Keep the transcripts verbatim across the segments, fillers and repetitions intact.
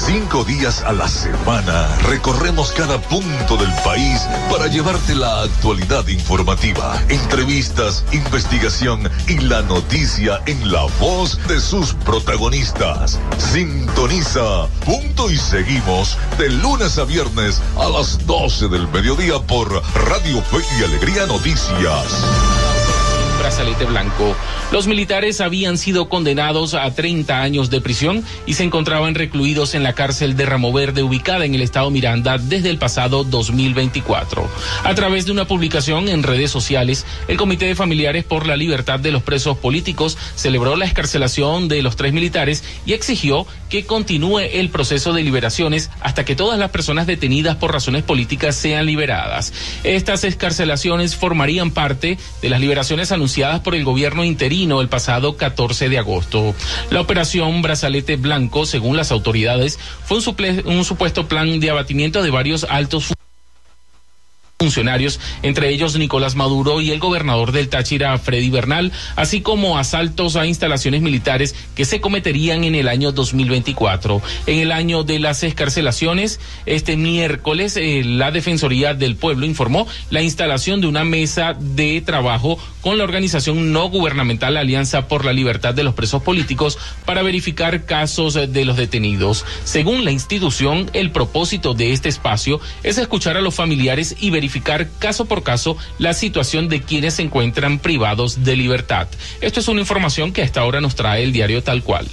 Cinco días a la semana recorremos cada punto del país para llevarte la actualidad informativa, entrevistas, investigación y la noticia en la voz de sus protagonistas. Sintoniza Punto y Seguimos de lunes a viernes a las doce del mediodía por Radio Fe y Alegría Noticias. Brazalete blanco. Los militares habían sido condenados a treinta años de prisión y se encontraban recluidos en la cárcel de Ramo Verde, ubicada en el estado Miranda, desde el pasado dos mil veinticuatro. A través de una publicación en redes sociales, el Comité de Familiares por la Libertad de los Presos Políticos celebró la excarcelación de los tres militares y exigió que continúe el proceso de liberaciones hasta que todas las personas detenidas por razones políticas sean liberadas. Estas excarcelaciones formarían parte de las liberaciones anunciadas por el gobierno interino el pasado catorce de agosto. La operación Brazalete Blanco, según las autoridades, fue un, suple- un supuesto plan de abatimiento de varios altos funcionarios, entre ellos Nicolás Maduro y el gobernador del Táchira, Freddy Bernal, así como asaltos a instalaciones militares que se cometerían en el año dos mil veinticuatro. En el año de las excarcelaciones, este miércoles, eh, la Defensoría del Pueblo informó la instalación de una mesa de trabajo con la organización no gubernamental Alianza por la Libertad de los Presos Políticos para verificar casos de los detenidos. Según la institución, el propósito de este espacio es escuchar a los familiares y verificar caso por caso la situación de quienes se encuentran privados de libertad. Esto es una información que hasta ahora nos trae el diario Tal Cual.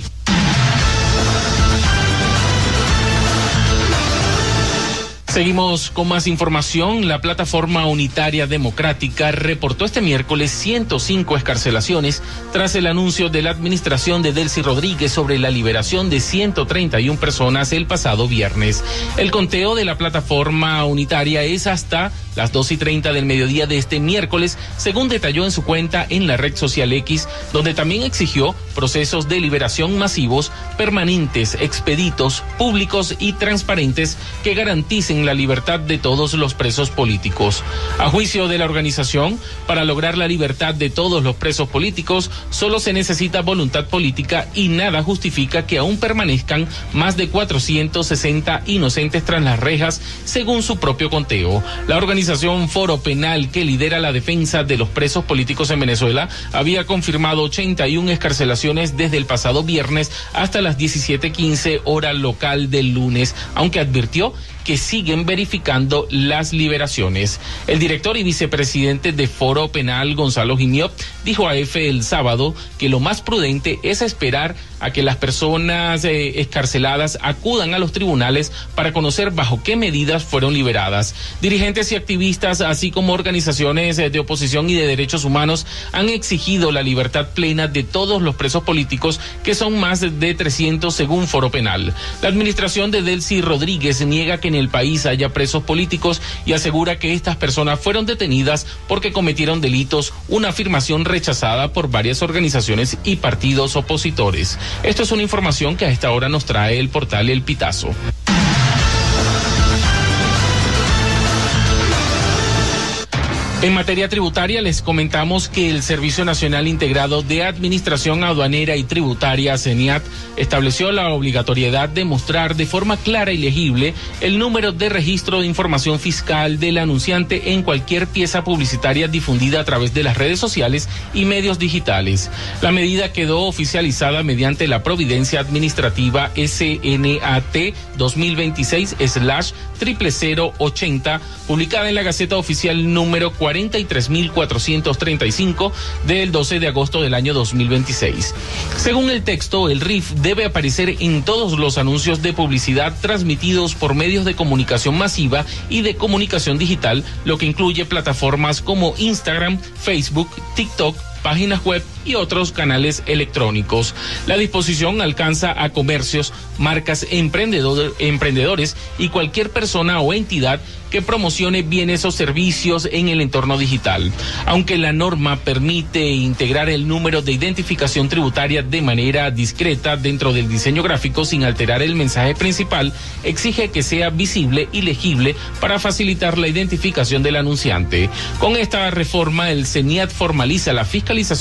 Seguimos con más información. La Plataforma Unitaria Democrática reportó este miércoles ciento cinco excarcelaciones tras el anuncio de la administración de Delcy Rodríguez sobre la liberación de ciento treinta y una personas el pasado viernes. El conteo de la Plataforma Unitaria es hasta las dos y treinta del mediodía de este miércoles, según detalló en su cuenta en la red social X, donde también exigió procesos de liberación masivos, permanentes, expeditos, públicos y transparentes que garanticen la libertad de todos los presos políticos. A juicio de la organización, para lograr la libertad de todos los presos políticos, solo se necesita voluntad política y nada justifica que aún permanezcan más de cuatrocientos sesenta inocentes tras las rejas, según su propio conteo. La organización Foro Penal, que lidera la defensa de los presos políticos en Venezuela, había confirmado ochenta y una excarcelaciones desde el pasado viernes hasta las diecisiete quince hora local del lunes, aunque advirtió que siguen verificando las liberaciones. El director y vicepresidente de Foro Penal, Gonzalo Gimiot, dijo a EFE el sábado que lo más prudente es esperar a que las personas eh, excarceladas acudan a los tribunales para conocer bajo qué medidas fueron liberadas. Dirigentes y activistas, así como organizaciones eh, de oposición y de derechos humanos, han exigido la libertad plena de todos los presos políticos, que son más de trescientos según Foro Penal. La administración de Delcy Rodríguez niega que en el país haya presos políticos y asegura que estas personas fueron detenidas porque cometieron delitos, una afirmación rechazada por varias organizaciones y partidos opositores. Esto es una información que a esta hora nos trae el portal El Pitazo. En materia tributaria, les comentamos que el Servicio Nacional Integrado de Administración Aduanera y Tributaria, CENIAT, estableció la obligatoriedad de mostrar de forma clara y legible el número de registro de información fiscal del anunciante en cualquier pieza publicitaria difundida a través de las redes sociales y medios digitales. La medida quedó oficializada mediante la Providencia Administrativa S N A T dos mil veintiséis slash triple cero ochenta, publicada en la Gaceta Oficial número cuarenta y tres mil cuatrocientos treinta y cinco del doce de agosto del año dos mil veintiséis. Según el texto, el R I F debe aparecer en todos los anuncios de publicidad transmitidos por medios de comunicación masiva y de comunicación digital, lo que incluye plataformas como Instagram, Facebook, TikTok, páginas web y otros canales electrónicos. La disposición alcanza a comercios, marcas, emprendedor, emprendedores y cualquier persona o entidad que promocione bienes o servicios en el entorno digital. Aunque la norma permite integrar el número de identificación tributaria de manera discreta dentro del diseño gráfico sin alterar el mensaje principal, exige que sea visible y legible para facilitar la identificación del anunciante. Con esta reforma, el CENIAT formaliza la fiscalización directa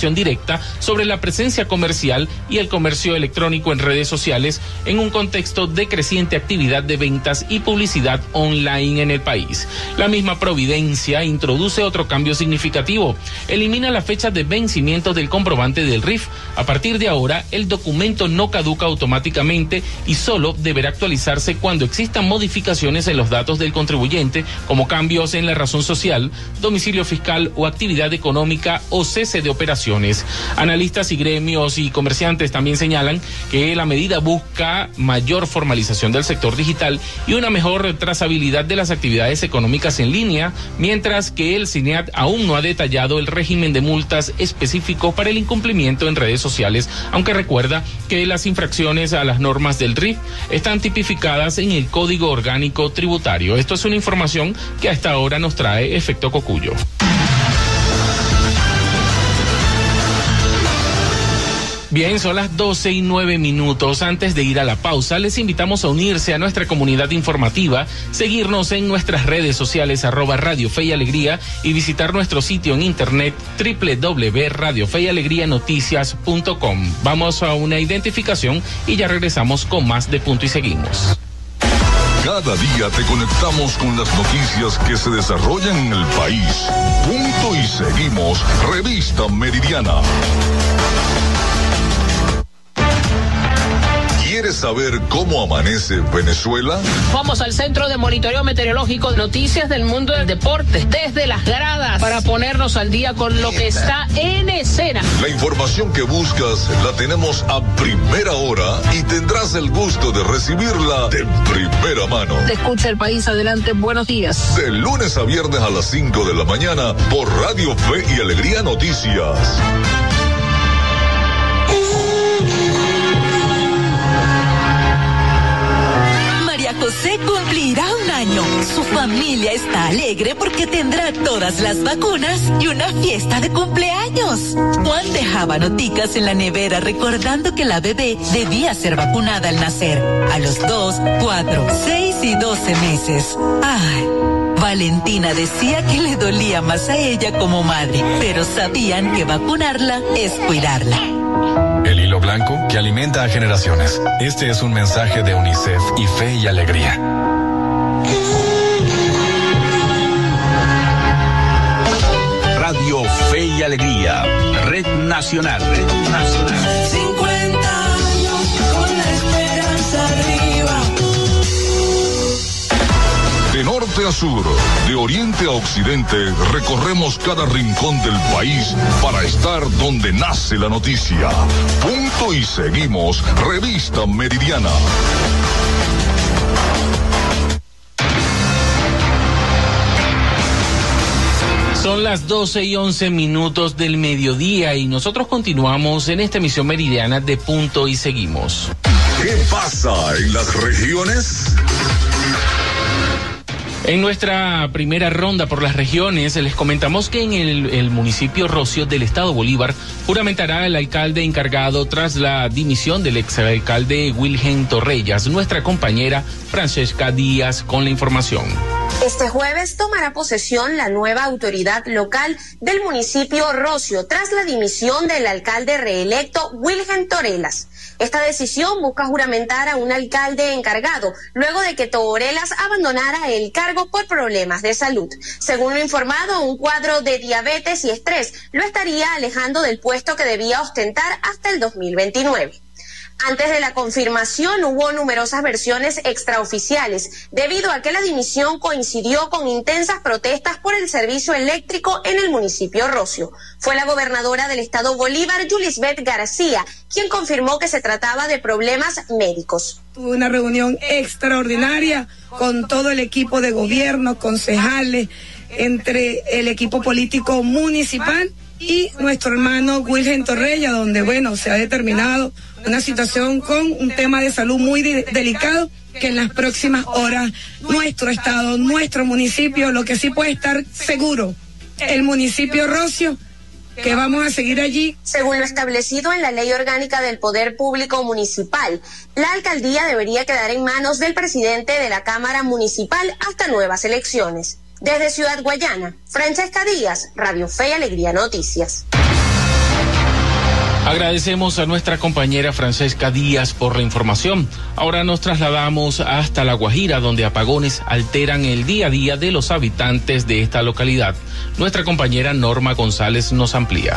alerta sobre la presencia comercial y el comercio electrónico en redes sociales en un contexto de creciente actividad de ventas y publicidad online en el país. La misma providencia introduce otro cambio significativo. Elimina la fecha de vencimiento del comprobante del R I F. A partir de ahora, el documento no caduca automáticamente y solo deberá actualizarse cuando existan modificaciones en los datos del contribuyente, como cambios en la razón social, domicilio fiscal o actividad económica o cese de operaciones. Analistas y gremios y comerciantes también señalan que la medida busca mayor formalización del sector digital y una mejor trazabilidad de las actividades económicas en línea, mientras que el SINEAT aún no ha detallado el régimen de multas específico para el incumplimiento en redes sociales, aunque recuerda que las infracciones a las normas del R I F están tipificadas en el Código Orgánico Tributario. Esto es una información que a esta hora nos trae Efecto Cocuyo. Bien, son las doce y nueve minutos. Antes de ir a la pausa, les invitamos a unirse a nuestra comunidad informativa, seguirnos en nuestras redes sociales arroba Radio Fe y Alegría y visitar nuestro sitio en internet doble u doble u doble u punto radio fe y alegría noticias punto com. Vamos a una identificación y ya regresamos con más de Punto y Seguimos. Cada día te conectamos con las noticias que se desarrollan en el país. Punto y Seguimos, Revista Meridiana. ¿Quieres saber cómo amanece Venezuela? Vamos al Centro de Monitoreo Meteorológico, noticias del mundo del deporte, desde las gradas, para ponernos al día con lo que está en escena. La información que buscas la tenemos a primera hora y tendrás el gusto de recibirla de primera mano. Te escucha el país, adelante, buenos días. De lunes a viernes a las cinco de la mañana por Radio Fe y Alegría Noticias. José cumplirá un año. Su familia está alegre porque tendrá todas las vacunas y una fiesta de cumpleaños. Juan dejaba noticas en la nevera recordando que la bebé debía ser vacunada al nacer, a los dos, cuatro, seis y doce meses. Ay, Valentina decía que le dolía más a ella como madre, pero sabían que vacunarla es cuidarla. El hilo blanco que alimenta a generaciones. Este es un mensaje de UNICEF y Fe y Alegría. Radio Fe y Alegría, Red Nacional. Red Nacional. cincuenta años con la esperanza arriba. De norte a sur, de oriente a occidente, recorremos cada rincón del país para estar donde nace la noticia. Punto y Seguimos, Revista Meridiana. Son las doce y once minutos del mediodía y nosotros continuamos en esta emisión meridiana de Punto y Seguimos. ¿Qué pasa en las regiones? En nuestra primera ronda por las regiones, les comentamos que en el, el municipio Rocio del estado Bolívar juramentará el alcalde encargado tras la dimisión del exalcalde Wilhelm Torrellas. Nuestra compañera Francesca Díaz con la información. Este jueves tomará posesión la nueva autoridad local del municipio Rocio tras la dimisión del alcalde reelecto Wilhelm Torrellas. Esta decisión busca juramentar a un alcalde encargado luego de que Torrellas abandonara el cargo por problemas de salud. Según lo informado, un cuadro de diabetes y estrés lo estaría alejando del puesto que debía ostentar hasta el dos mil veintinueve. Antes de la confirmación hubo numerosas versiones extraoficiales, debido a que la dimisión coincidió con intensas protestas por el servicio eléctrico en el municipio Rocio. Fue la gobernadora del estado Bolívar, Yulisbeth García, quien confirmó que se trataba de problemas médicos. Tuve una reunión extraordinaria con todo el equipo de gobierno, concejales, entre el equipo político municipal y nuestro hermano Wilhelm Torrellas, donde, bueno, se ha determinado una situación con un tema de salud muy de- delicado, que en las próximas horas nuestro estado, nuestro municipio, lo que sí puede estar seguro, el municipio Rocio, que vamos a seguir allí. Según lo establecido en la Ley Orgánica del Poder Público Municipal, la alcaldía debería quedar en manos del presidente de la Cámara Municipal hasta nuevas elecciones. Desde Ciudad Guayana, Francesca Díaz, Radio Fe y Alegría Noticias. Agradecemos a nuestra compañera Francesca Díaz por la información. Ahora nos trasladamos hasta La Guajira, donde apagones alteran el día a día de los habitantes de esta localidad. Nuestra compañera Norma González nos amplía.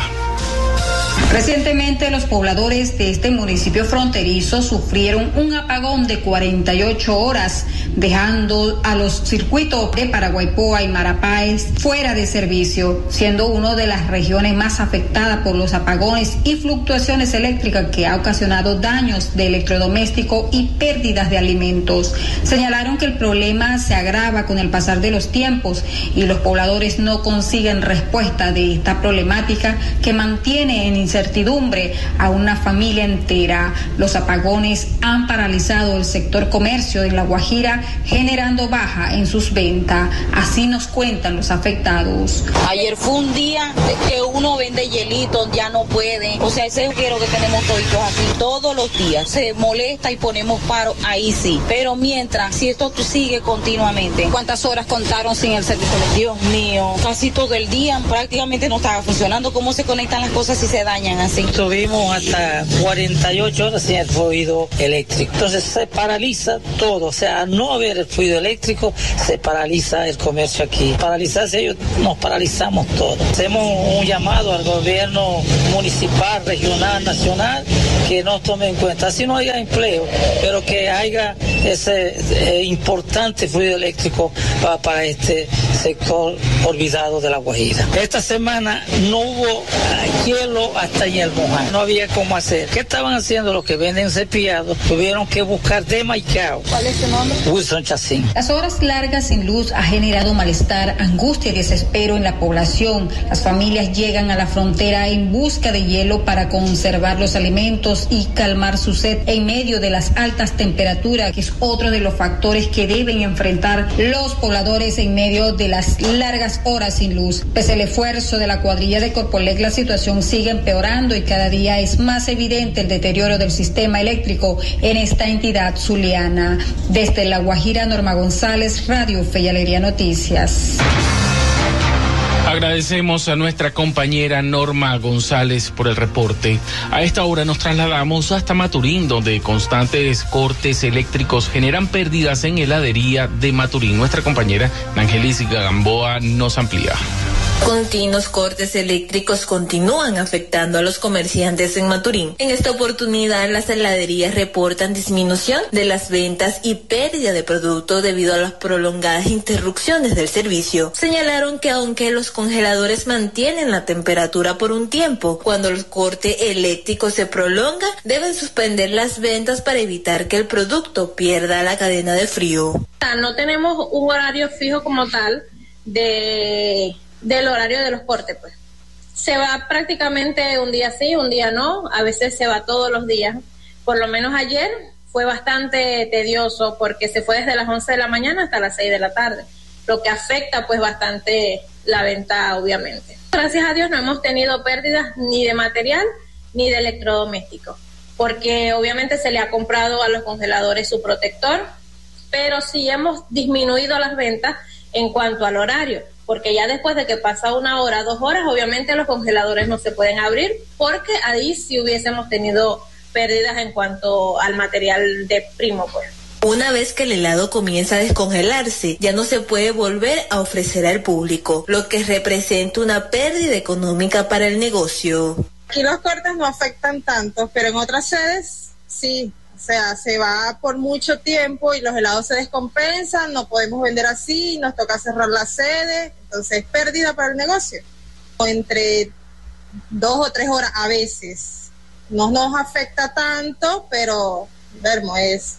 Recientemente los pobladores de este municipio fronterizo sufrieron un apagón de cuarenta y ocho horas, dejando a los circuitos de Paraguaypoa y Marapáez fuera de servicio, siendo una de las regiones más afectadas por los apagones y fluctuaciones eléctricas que ha ocasionado daños de electrodoméstico y pérdidas de alimentos. Señalaron que el problema se agrava con el pasar de los tiempos y los pobladores no consiguen respuesta de esta problemática que mantiene en incertidumbre a una familia entera. Los apagones han paralizado el sector comercio de La Guajira, generando baja en sus ventas. Así nos cuentan los afectados. Ayer fue un día que uno vende hielito, ya no puede. O sea, ese quiero que tenemos toditos aquí todos los días. Se molesta y ponemos paro, ahí sí. Pero mientras, si esto sigue continuamente. ¿Cuántas horas contaron sin el servicio? Dios mío, casi todo el día prácticamente no estaba funcionando. ¿Cómo se conectan las cosas si se dañan así? Tuvimos hasta cuarenta y ocho horas sin el fluido eléctrico. Entonces se paraliza todo. O sea, al no haber el fluido eléctrico, se paraliza el comercio aquí. Paralizarse ellos, nos paralizamos todo. Hacemos un llamado al gobierno municipal, regional, nacional, que nos tome en cuenta. Así no haya empleo, pero que haya ese eh, importante fluido eléctrico para, para este sector olvidado de La Guajira. Esta semana no hubo hielo hasta en el Moján. No había cómo hacer. ¿Qué estaban haciendo los que venden cepillados? Tuvieron que buscar de Maicao. ¿Cuál es su nombre? Wilson Chacín. Las horas largas sin luz ha generado malestar, angustia y desespero en la población. Las familias llegan a la frontera en busca de hielo para conservar los alimentos y calmar su sed en medio de las altas temperaturas, que es otro de los factores que deben enfrentar los pobladores en medio de las largas horas sin luz. Pese al esfuerzo de la cuadrilla de Corpolec, la situación sigue empeorando y cada día es más evidente el deterioro del sistema eléctrico en esta entidad zuliana. Desde La Guajira, Norma González, Radio Fe y Alegría Noticias. Agradecemos a nuestra compañera Norma González por el reporte. A esta hora nos trasladamos hasta Maturín, donde constantes cortes eléctricos generan pérdidas en heladería de Maturín. Nuestra compañera Ángelis Gamboa nos amplía. Continuos cortes eléctricos continúan afectando a los comerciantes en Maturín. En esta oportunidad, las heladerías reportan disminución de las ventas y pérdida de producto debido a las prolongadas interrupciones del servicio. Señalaron que aunque los congeladores mantienen la temperatura por un tiempo, cuando el corte eléctrico se prolonga, deben suspender las ventas para evitar que el producto pierda la cadena de frío. No tenemos un horario fijo como tal de... del horario de los cortes, pues. Se va prácticamente un día sí, un día no, a veces se va todos los días. Por lo menos ayer fue bastante tedioso porque se fue desde las once de la mañana hasta las seis de la tarde, lo que afecta pues bastante la venta, obviamente. Gracias a Dios no hemos tenido pérdidas ni de material ni de electrodomésticos, porque obviamente se le ha comprado a los congeladores su protector, pero sí hemos disminuido las ventas en cuanto al horario, porque ya después de que pasa una hora, dos horas, obviamente los congeladores no se pueden abrir, porque ahí sí hubiésemos tenido pérdidas en cuanto al material de primo, pues. Una vez que el helado comienza a descongelarse, ya no se puede volver a ofrecer al público, lo que representa una pérdida económica para el negocio. Aquí los cortes no afectan tanto, pero en otras sedes sí. O sea, se va por mucho tiempo y los helados se descompensan, no podemos vender así, nos toca cerrar la sede, entonces pérdida para el negocio. Entre dos o tres horas a veces. No nos afecta tanto, pero, vermo, es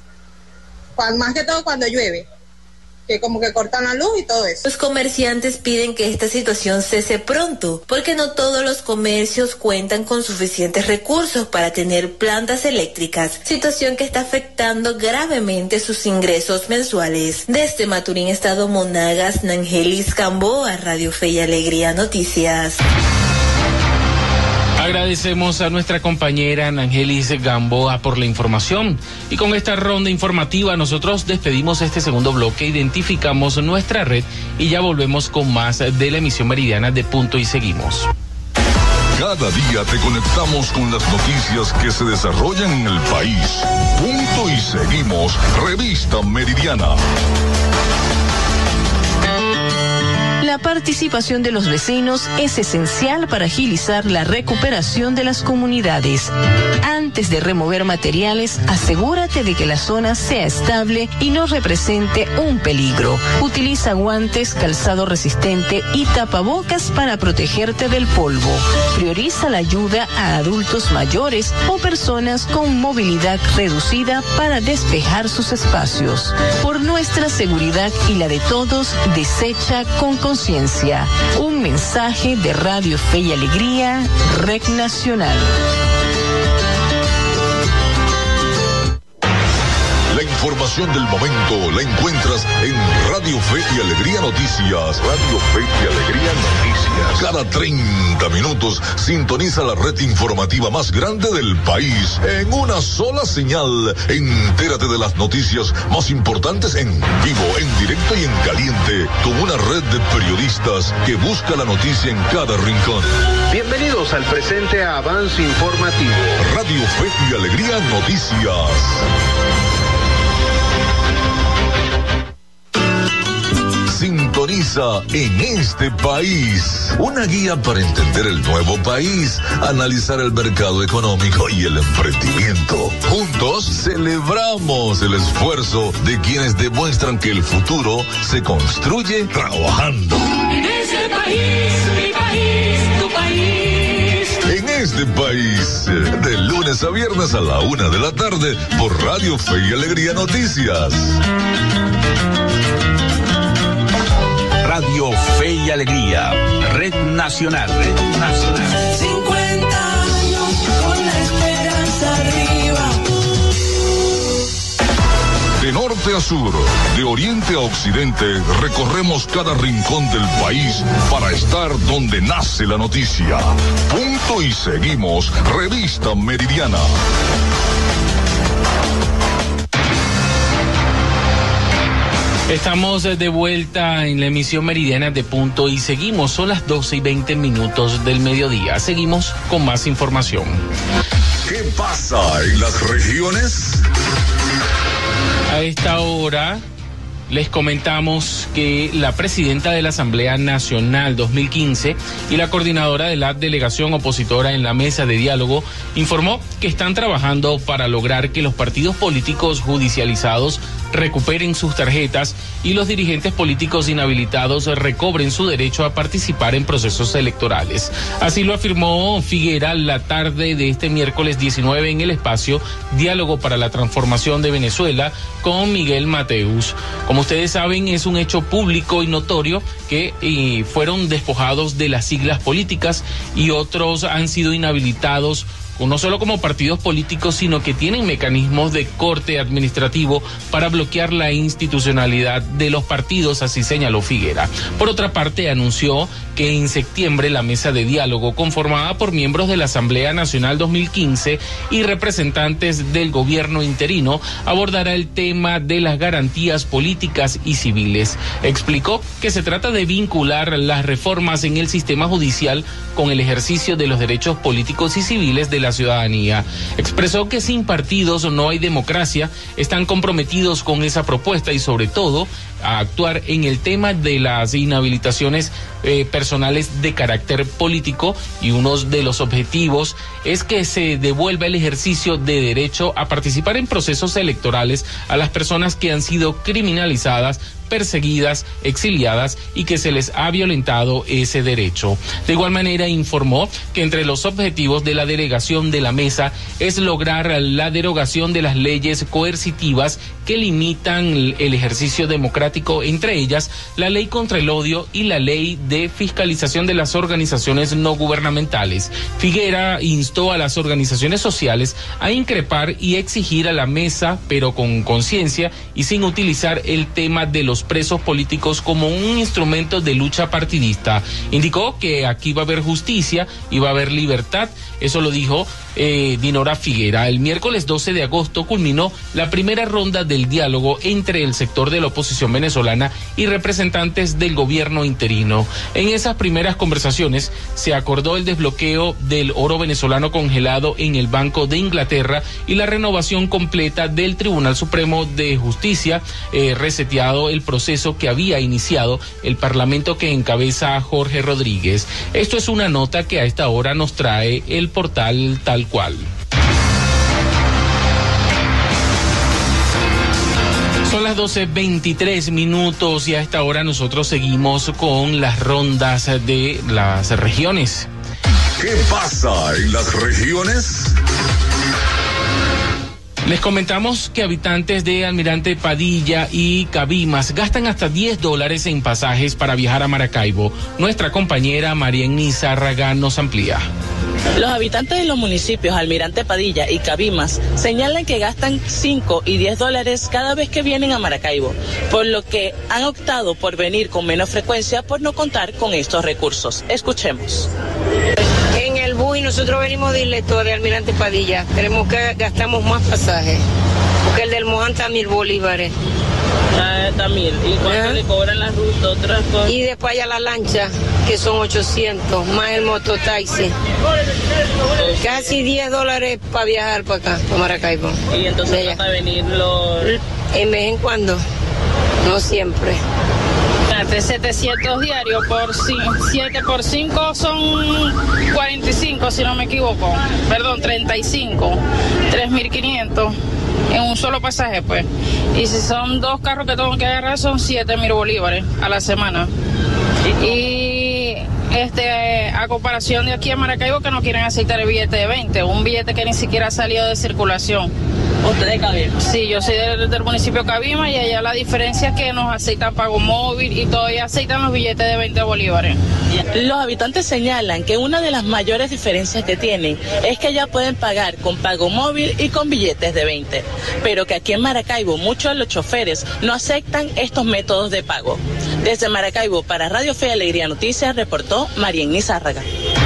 más que todo cuando llueve, que como que cortan la luz y todo eso. Los comerciantes piden que esta situación cese pronto, porque no todos los comercios cuentan con suficientes recursos para tener plantas eléctricas, situación que está afectando gravemente sus ingresos mensuales. Desde Maturín, Estado Monagas, Nangelis Gamboa, Radio Fe y Alegría Noticias. Agradecemos a nuestra compañera Nangelis Gamboa por la información. Y con esta ronda informativa nosotros despedimos este segundo bloque, identificamos nuestra red y ya volvemos con más de la emisión meridiana de Punto y Seguimos. Cada día te conectamos con las noticias que se desarrollan en el país. Punto y seguimos. Revista Meridiana. La participación de los vecinos es esencial para agilizar la recuperación de las comunidades. Antes de remover materiales, asegúrate de que la zona sea estable y no represente un peligro. Utiliza guantes, calzado resistente y tapabocas para protegerte del polvo. Prioriza la ayuda a adultos mayores o personas con movilidad reducida para despejar sus espacios. Por nuestra seguridad y la de todos, desecha con conciencia. Un mensaje de Radio Fe y Alegría, Red Nacional. La información del momento la encuentras en Radio Fe y Alegría Noticias. Radio Fe y Alegría Noticias. Cada treinta minutos sintoniza la red informativa más grande del país en una sola señal. Entérate de las noticias más importantes en vivo, en directo y en caliente, con una red de periodistas que busca la noticia en cada rincón. Bienvenidos al presente avance informativo. Radio Fe y Alegría Noticias. Sintoniza En este País, una guía para entender el nuevo país, analizar el mercado económico y el emprendimiento. Juntos celebramos el esfuerzo de quienes demuestran que el futuro se construye trabajando. En este país, mi país, tu país. En este país, de lunes a viernes a la una de la tarde, por Radio Fe y Alegría Noticias. Radio Fe y Alegría, Red Nacional, Red Nacional. cincuenta años con la esperanza arriba. De norte a sur, de oriente a occidente, recorremos cada rincón del país para estar donde nace la noticia. Punto y seguimos, Revista Meridiana. Estamos de vuelta en la emisión meridiana de Punto y seguimos. Son las doce y veinte minutos del mediodía. Seguimos con más información. ¿Qué pasa en las regiones? A esta hora les comentamos que la presidenta de la Asamblea Nacional dos mil quince y la coordinadora de la delegación opositora en la mesa de diálogo informó que están trabajando para lograr que los partidos políticos judicializados recuperen sus tarjetas y los dirigentes políticos inhabilitados recobren su derecho a participar en procesos electorales. Así lo afirmó Figuera la tarde de este miércoles diecinueve en el espacio Diálogo para la Transformación de Venezuela con Miguel Mateus. Como ustedes saben, es un hecho público y notorio que eh, fueron despojados de las siglas políticas y otros han sido inhabilitados no solo como partidos políticos, sino que tienen mecanismos de corte administrativo para bloquear la institucionalidad de los partidos, así señaló Figuera. Por otra parte, anunció que en septiembre la mesa de diálogo, conformada por miembros de la Asamblea Nacional dos mil quince y representantes del gobierno interino, abordará el tema de las garantías políticas y civiles. Explicó que se trata de vincular las reformas en el sistema judicial con el ejercicio de los derechos políticos y civiles de la ciudadanía. Expresó que sin partidos no hay democracia, están comprometidos con esa propuesta y sobre todo a actuar en el tema de las inhabilitaciones eh, personales de carácter político, y uno de los objetivos es que se devuelva el ejercicio de derecho a participar en procesos electorales a las personas que han sido criminalizadas, perseguidas, exiliadas y que se les ha violentado ese derecho. De igual manera informó que entre los objetivos de la delegación de la mesa es lograr la derogación de las leyes coercitivas que limitan el ejercicio democrático, entre ellas la ley contra el odio y la ley de fiscalización de las organizaciones no gubernamentales. Figuera instó a las organizaciones sociales a increpar y exigir a la mesa, pero con conciencia y sin utilizar el tema de los presos políticos como un instrumento de lucha partidista. Indicó que aquí va a haber justicia y va a haber libertad. Eso lo dijo dijo eh, Dinora Figuera. El miércoles doce de agosto culminó la primera ronda del diálogo entre el sector de la oposición venezolana y representantes del gobierno interino. En esas primeras conversaciones se acordó el desbloqueo del oro venezolano congelado en el Banco de Inglaterra y la renovación completa del Tribunal Supremo de Justicia, eh, reseteado el proceso que había iniciado el Parlamento que encabeza Jorge Rodríguez. Esto es una nota que a esta hora nos trae el portal Tal Cual. Son las doce veintitrés minutos y a esta hora nosotros seguimos con las rondas de las regiones. ¿Qué pasa en las regiones? Les comentamos que habitantes de Almirante Padilla y Cabimas gastan hasta diez dólares en pasajes para viajar a Maracaibo. Nuestra compañera Marienny Zárraga nos amplía. Los habitantes de los municipios Almirante Padilla y Cabimas señalan que gastan cinco y diez dólares cada vez que vienen a Maracaibo, por lo que han optado por venir con menos frecuencia por no contar con estos recursos. Escuchemos. En el bus y nosotros venimos directo de Almirante Padilla, tenemos que gastamos más pasajes, porque el del Moján está a mil bolívares. Ah, está mil. ¿Y cuánto ¿Eh? le cobran las rutas? Otras cosas? Y después allá la lancha, que son ochocientos, más el mototaxi. Casi diez dólares para viajar para acá, para Maracaibo. ¿Y entonces trata de venir los...? En vez en cuando, no siempre. setecientos diarios por siete por cinco son cuarenta y cinco, si no me equivoco. Perdón, treinta y cinco. tres mil quinientos en un solo pasaje, pues. Y si son dos carros que tengo que agarrar, son siete mil bolívares a la semana. Y este, a comparación de aquí a Maracaibo, que no quieren aceitar el billete de veinte, un billete que ni siquiera ha salido de circulación. ¿Usted de Cabima? Sí, yo soy del, del municipio Cabima y allá la diferencia es que nos aceitan pago móvil y todavía aceitan los billetes de veinte bolívares. Los habitantes señalan que una de las mayores diferencias que tienen es que allá pueden pagar con pago móvil y con billetes de veinte, pero que aquí en Maracaibo muchos de los choferes no aceptan estos métodos de pago. Desde Maracaibo para Radio Fe y Alegría Noticias reportó Marienny Zárraga.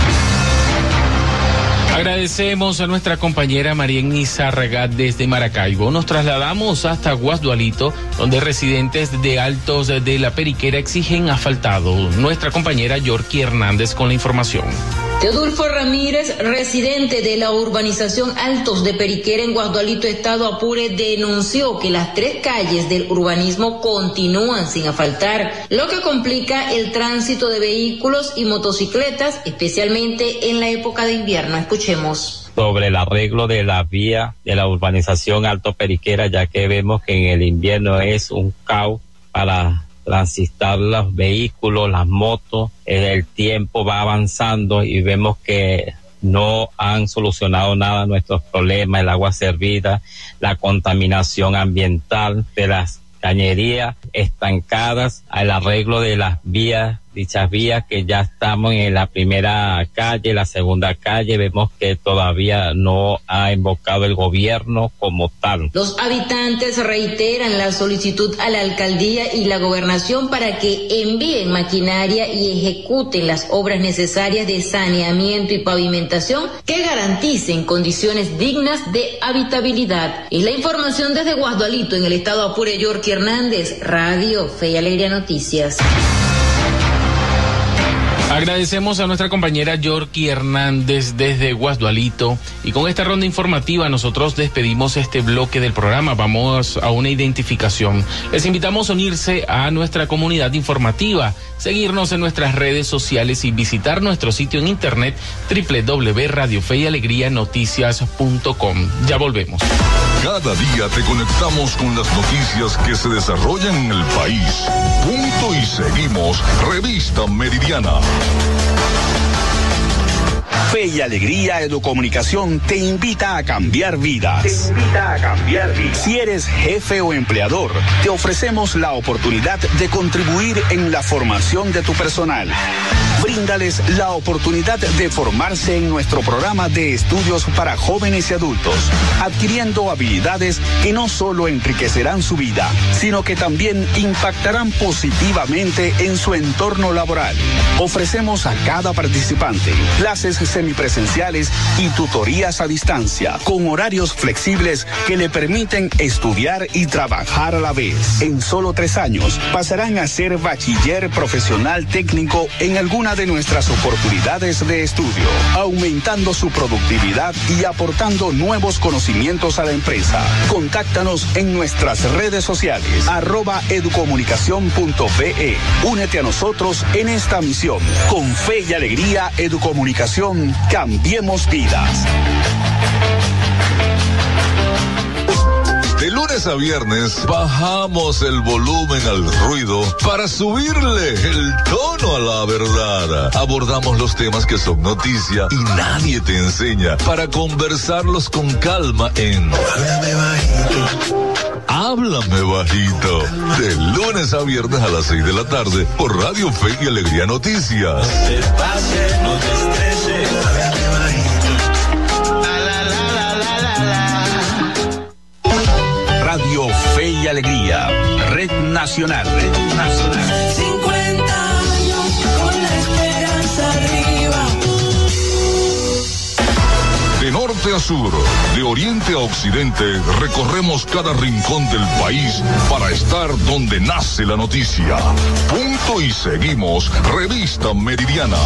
Agradecemos a nuestra compañera Marienny Zárraga desde Maracaibo. Nos trasladamos hasta Guasdualito, donde residentes de Altos de la Periquera exigen asfaltado. Nuestra compañera Yorky Hernández con la información. Teodulfo Ramírez, residente de la urbanización Altos de Periquera en Guasdualito, Estado Apure, denunció que las tres calles del urbanismo continúan sin asfaltar, lo que complica el tránsito de vehículos y motocicletas, especialmente en la época de invierno. Escuchemos. Sobre el arreglo de la vía de la urbanización Alto Periquera, ya que vemos que en el invierno es un caos para transitar los vehículos, las motos, el tiempo va avanzando y vemos que no han solucionado nada nuestros problemas, el agua servida, la contaminación ambiental de las cañerías estancadas, el arreglo de las vías, dichas vías que ya estamos en la primera calle, la segunda calle, vemos que todavía no ha invocado el gobierno como tal. Los habitantes reiteran la solicitud a la alcaldía y la gobernación para que envíen maquinaria y ejecuten las obras necesarias de saneamiento y pavimentación que garanticen condiciones dignas de habitabilidad. Es la información desde Guasdualito, en el estado Apure. Yorky Hernández, Radio Fe y Alegría Noticias. Agradecemos a nuestra compañera Yorky Hernández desde Guasdualito y con esta ronda informativa nosotros despedimos este bloque del programa. Vamos a una identificación. Les invitamos a unirse a nuestra comunidad informativa, seguirnos en nuestras redes sociales y visitar nuestro sitio en internet doble u doble u doble u punto radio fe y alegría noticias punto com. Ya volvemos. Cada día te conectamos con las noticias que se desarrollan en el país. Punto y seguimos. Revista Meridiana. Fe y Alegría Educomunicación te invita a cambiar vidas. Te invita a cambiar vidas. Si eres jefe o empleador, te ofrecemos la oportunidad de contribuir en la formación de tu personal. Brinda Bríndales la oportunidad de formarse en nuestro programa de estudios para jóvenes y adultos, adquiriendo habilidades que no solo enriquecerán su vida, sino que también impactarán positivamente en su entorno laboral. Ofrecemos a cada participante clases semipresenciales y tutorías a distancia, con horarios flexibles que le permiten estudiar y trabajar a la vez. En solo tres años pasarán a ser bachiller profesional técnico en alguna de nuestras oportunidades de estudio, aumentando su productividad y aportando nuevos conocimientos a la empresa. Contáctanos en nuestras redes sociales, arroba educomunicación punto be. Únete a nosotros en esta misión. Con fe y alegría, Educomunicación, cambiemos vidas. De lunes a viernes bajamos el volumen al ruido para subirle el tono a la verdad. Abordamos los temas que son noticia y nadie te enseña para conversarlos con calma en Háblame Bajito. Háblame Bajito. De lunes a viernes a las seis de la tarde por Radio Fe y Alegría Noticias. No te pases, no te estreses. Háblame bajito. La, la, la, la, la, la. Radio Fe y Alegría, Red Nacional, Red Nacional. cincuenta años con la esperanza arriba. De norte a sur, de oriente a occidente, recorremos cada rincón del país para estar donde nace la noticia. Punto y seguimos, Revista Meridiana.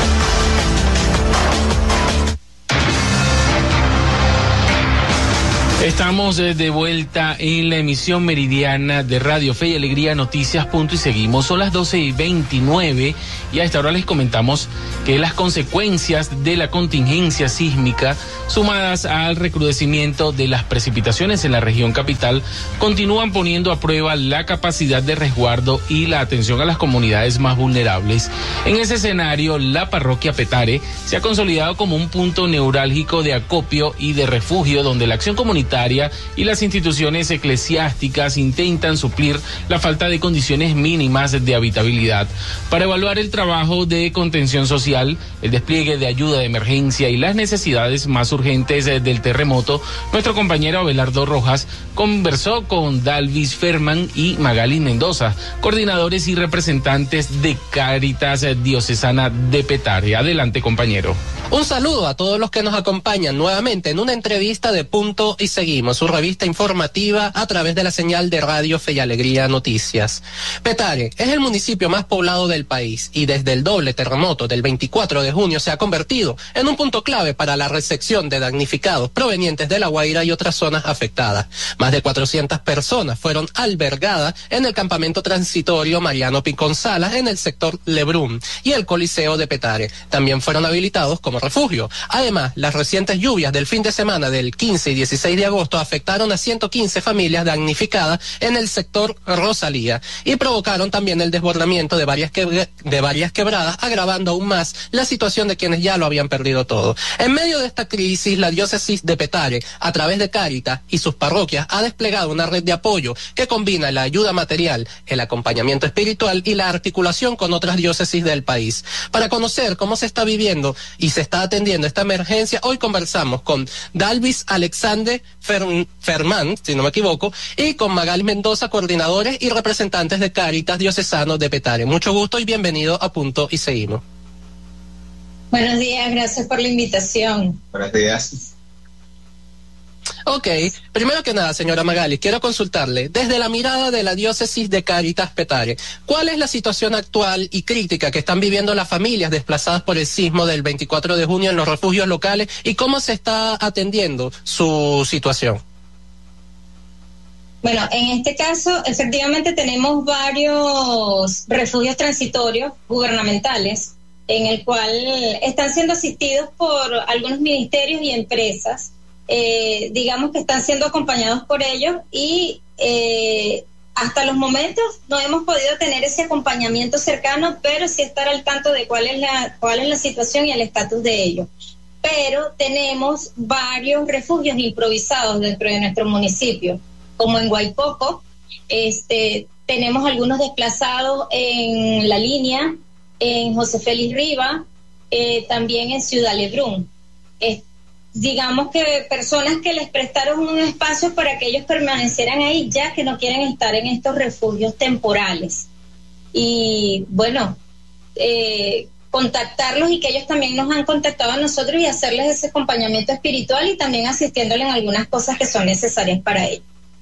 Estamos de vuelta en la emisión meridiana de Radio Fe y Alegría Noticias. Punto y seguimos. Son las doce y veintinueve y a esta hora les comentamos que las consecuencias de la contingencia sísmica, sumadas al recrudecimiento de las precipitaciones en la región capital, continúan poniendo a prueba la capacidad de resguardo y la atención a las comunidades más vulnerables. En ese escenario, la parroquia Petare se ha consolidado como un punto neurálgico de acopio y de refugio donde la acción comunitaria y las instituciones eclesiásticas intentan suplir la falta de condiciones mínimas de habitabilidad. Para evaluar el trabajo de contención social, el despliegue de ayuda de emergencia y las necesidades más urgentes del terremoto, nuestro compañero Abelardo Rojas conversó con Dalvis Ferman y Magali Mendoza, coordinadores y representantes de Cáritas Diocesana de Petare. Adelante, compañero. Un saludo a todos los que nos acompañan nuevamente en una entrevista de Punto y Seguimos, su revista informativa a través de la señal de Radio Fe y Alegría Noticias. Petare es el municipio más poblado del país y desde el doble terremoto del veinticuatro de junio se ha convertido en un punto clave para la recepción de damnificados provenientes de La Guaira y otras zonas afectadas. Más de cuatrocientas personas fueron albergadas en el campamento transitorio Mariano Picón Salas en el sector Lebrún y el Coliseo de Petare. También fueron habilitados como refugio. Además, las recientes lluvias del fin de semana del quince y dieciséis de agosto afectaron a ciento quince familias damnificadas en el sector Rosalía y provocaron también el desbordamiento de varias, que, de varias quebradas, agravando aún más la situación de quienes ya lo habían perdido todo. En medio de esta crisis, la diócesis de Petare, a través de Cáritas y sus parroquias, ha desplegado una red de apoyo que combina la ayuda material, el acompañamiento espiritual y la articulación con otras diócesis del país. Para conocer cómo se está viviendo y se está atendiendo esta emergencia, hoy conversamos con Dalvis Alexander Fer- Ferman, si no me equivoco, y con Magali Mendoza, coordinadores y representantes de Cáritas Diocesano de Petare. Mucho gusto y bienvenido a Punto y Seguimos. Buenos días, gracias por la invitación. Buenos días. Ok, primero que nada, señora Magali, quiero consultarle, desde la mirada de la diócesis de Cáritas Petare, ¿cuál es la situación actual y crítica que están viviendo las familias desplazadas por el sismo del veinticuatro de junio en los refugios locales y cómo se está atendiendo su situación? Bueno, en este caso, efectivamente tenemos varios refugios transitorios gubernamentales en el cual están siendo asistidos por algunos ministerios y empresas. Eh, digamos que están siendo acompañados por ellos y eh, hasta los momentos no hemos podido tener ese acompañamiento cercano, pero sí estar al tanto de cuál es la, cuál es la situación y el estatus de ellos. Pero tenemos varios refugios improvisados dentro de nuestro municipio, como en Guaypoco, este, tenemos algunos desplazados en La Línea, en José Félix Riva, eh, también en Ciudad Lebrún. Eh, digamos que personas que les prestaron un espacio para que ellos permanecieran ahí, ya que no quieren estar en estos refugios temporales. Y bueno, eh, contactarlos y que ellos también nos han contactado a nosotros y hacerles ese acompañamiento espiritual y también asistiéndole en algunas cosas que son necesarias para ellos.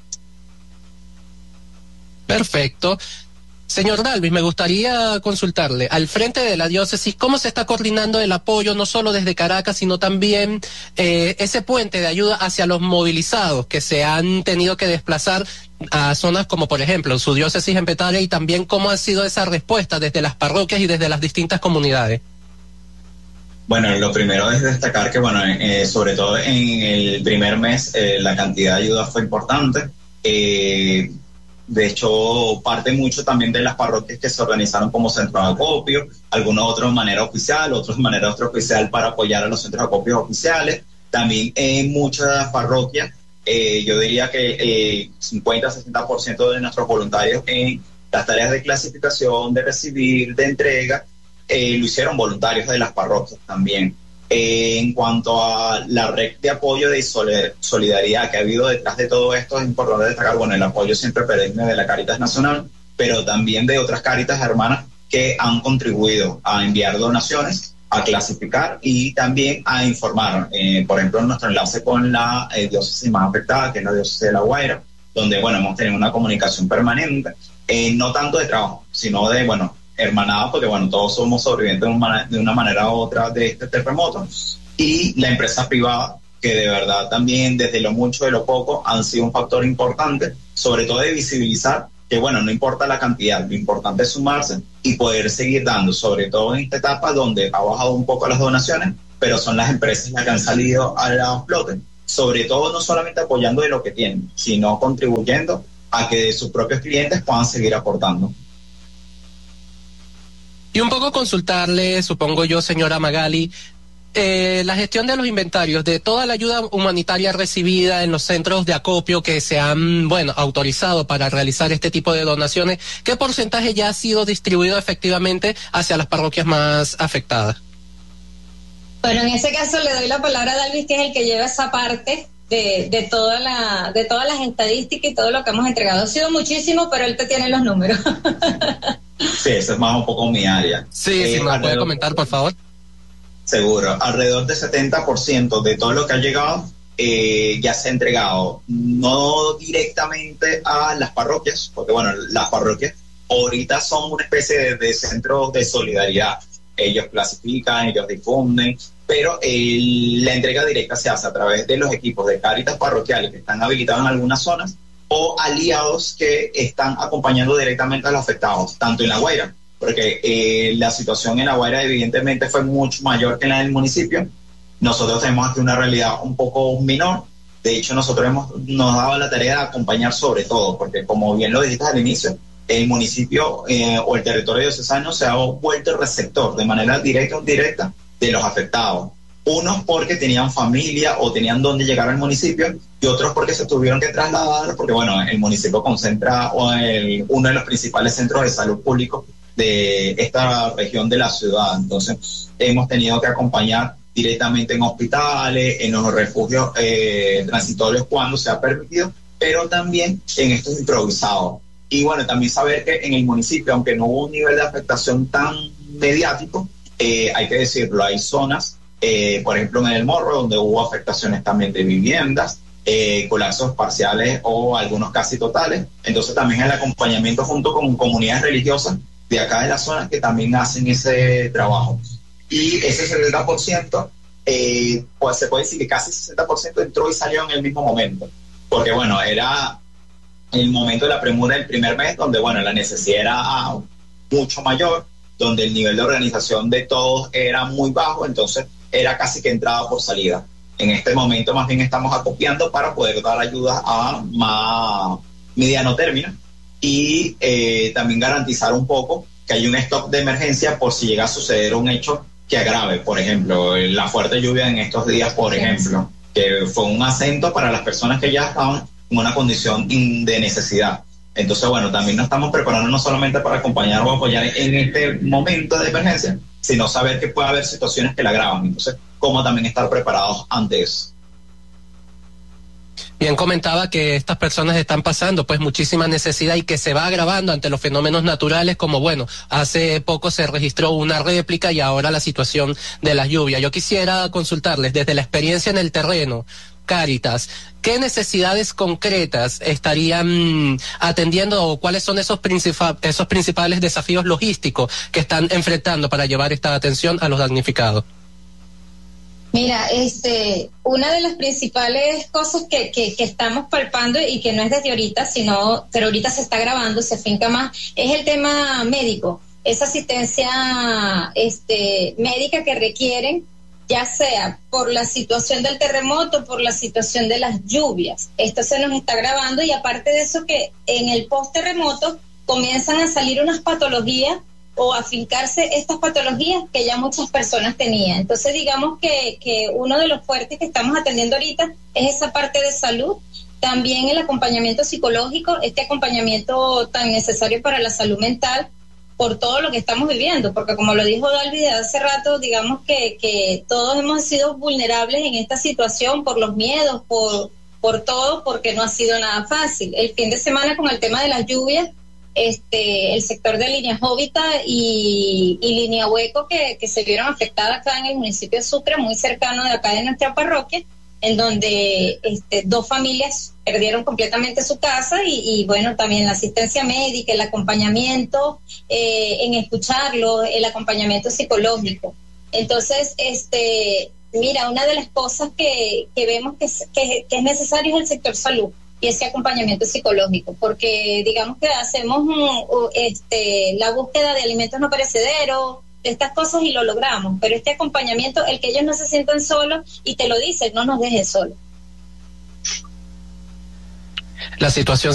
Perfecto. Señor Dalvis, me gustaría consultarle, al frente de la diócesis, ¿cómo se está coordinando el apoyo, no solo desde Caracas, sino también eh, ese puente de ayuda hacia los movilizados que se han tenido que desplazar a zonas como, por ejemplo, su diócesis en Petare, y también cómo ha sido esa respuesta desde las parroquias y desde las distintas comunidades? Bueno, lo primero es destacar que, bueno, eh, sobre todo en el primer mes, eh, la cantidad de ayuda fue importante. Eh, De hecho, parte mucho también de las parroquias que se organizaron como centros de acopio, algunos otros de manera oficial, otros de manera extraoficial para apoyar a los centros de acopio oficiales. También en muchas parroquias, eh, yo diría que eh, cincuenta a sesenta por ciento de nuestros voluntarios en las tareas de clasificación, de recibir, de entrega, eh, lo hicieron voluntarios de las parroquias también. Eh, en cuanto a la red de apoyo de solidaridad que ha habido detrás de todo esto, es importante destacar, bueno, el apoyo siempre perenne de la Cáritas Nacional, pero también de otras Cáritas hermanas que han contribuido a enviar donaciones, a clasificar y también a informar. Eh, por ejemplo, nuestro enlace con la eh, diócesis más afectada, que es la diócesis de La Guaira, donde, bueno, hemos tenido una comunicación permanente, eh, no tanto de trabajo, sino de, bueno, hermanadas, porque bueno, todos somos sobrevivientes de una, de una manera u otra de este terremoto, y la empresa privada, que de verdad también desde lo mucho de lo poco han sido un factor importante, sobre todo de visibilizar que bueno, no importa la cantidad, lo importante es sumarse y poder seguir dando, sobre todo en esta etapa donde ha bajado un poco las donaciones, pero son las empresas las que han salido a la flote, sobre todo no solamente apoyando de lo que tienen, sino contribuyendo a que sus propios clientes puedan seguir aportando. Y un poco consultarle, supongo yo, señora Magali, eh, la gestión de los inventarios, de toda la ayuda humanitaria recibida en los centros de acopio que se han, bueno, autorizado para realizar este tipo de donaciones, ¿qué porcentaje ya ha sido distribuido efectivamente hacia las parroquias más afectadas? Bueno, en ese caso le doy la palabra a Dalvis, que es el que lleva esa parte de, de, toda la, de todas las estadísticas y todo lo que hemos entregado. Ha sido muchísimo, pero él te tiene los números. Sí, eso es más un poco mi área. Sí, eh, si me puede comentar, por favor. Seguro. Alrededor del setenta por ciento de todo lo que ha llegado eh, ya se ha entregado, no directamente a las parroquias, porque bueno, las parroquias ahorita son una especie de, de centros de solidaridad. Ellos clasifican, ellos difunden, pero el, la entrega directa se hace a través de los equipos de Cáritas parroquiales que están habilitados en algunas zonas, o aliados que están acompañando directamente a los afectados, tanto en La Guaira, porque eh, la situación en La Guaira evidentemente fue mucho mayor que en la del municipio. Nosotros tenemos aquí una realidad un poco menor. De hecho, nosotros hemos, nos dado la tarea de acompañar sobre todo, porque como bien lo dijiste al inicio, el municipio eh, o el territorio diocesano se ha vuelto el receptor de manera directa o indirecta de los afectados. Unos porque tenían familia o tenían dónde llegar al municipio, y otros porque se tuvieron que trasladar, porque bueno, el municipio concentra o el, uno de los principales centros de salud público de esta región de la ciudad. Entonces hemos tenido que acompañar directamente en hospitales, en los refugios eh, transitorios cuando se ha permitido, pero también en estos improvisados. Y bueno, también saber que en el municipio, aunque no hubo un nivel de afectación tan mediático, eh, hay que decirlo, hay zonas, eh, por ejemplo en el Morro, donde hubo afectaciones también de viviendas, eh, colapsos parciales o algunos casi totales. Entonces también el acompañamiento junto con comunidades religiosas de acá de la zona que también hacen ese trabajo. Y ese setenta por ciento, eh, pues se puede decir que casi sesenta por ciento entró y salió en el mismo momento, porque bueno, era el momento de la premura del primer mes, donde bueno, la necesidad era mucho mayor, donde el nivel de organización de todos era muy bajo, entonces era casi que entrada por salida. En este momento más bien estamos acopiando para poder dar ayuda a más mediano término y eh, también garantizar un poco que hay un stock de emergencia por si llega a suceder un hecho que agrave, por ejemplo, la fuerte lluvia en estos días, por ejemplo, que fue un acento para las personas que ya estaban en una condición de necesidad. Entonces, bueno, también nos estamos preparando no solamente para acompañar o apoyar en este momento de emergencia, sino saber que puede haber situaciones que la agravan. Entonces, cómo también estar preparados ante eso. Bien, comentaba que estas personas están pasando pues muchísima necesidad y que se va agravando ante los fenómenos naturales, como bueno, hace poco se registró una réplica y ahora la situación de las lluvias. Yo quisiera consultarles desde la experiencia en el terreno, Cáritas, ¿qué necesidades concretas estarían atendiendo o cuáles son esos, principal, esos principales desafíos logísticos que están enfrentando para llevar esta atención a los damnificados? Mira, este, una de las principales cosas que, que, que estamos palpando y que no es desde ahorita, sino, pero ahorita se está grabando, se finca más, es el tema médico, esa asistencia este, médica que requieren, ya sea por la situación del terremoto, por la situación de las lluvias. Esto se nos está grabando y aparte de eso que en el post-terremoto comienzan a salir unas patologías o a fincarse estas patologías que ya muchas personas tenían. Entonces digamos que, que uno de los fuertes que estamos atendiendo ahorita es esa parte de salud, también el acompañamiento psicológico, este acompañamiento tan necesario para la salud mental, por todo lo que estamos viviendo, porque como lo dijo Dalvi de hace rato, digamos que, que todos hemos sido vulnerables en esta situación por los miedos, por, por todo, porque no ha sido nada fácil. El fin de semana con el tema de las lluvias, este, el sector de Línea Jovita y, y Línea Hueco que, que se vieron afectadas acá en el municipio de Sucre, muy cercano de acá de nuestra parroquia, en donde este, dos familias perdieron completamente su casa y, y bueno, también la asistencia médica, el acompañamiento, eh, en escucharlo, el acompañamiento psicológico. Entonces, este, mira, una de las cosas que, que vemos que es, que, que es necesario es el sector salud y ese acompañamiento psicológico, porque digamos que hacemos un, este, la búsqueda de alimentos no perecederos, de estas cosas y lo logramos, pero este acompañamiento, el que ellos no se sientan solos y te lo dicen, no nos dejes solos. La situación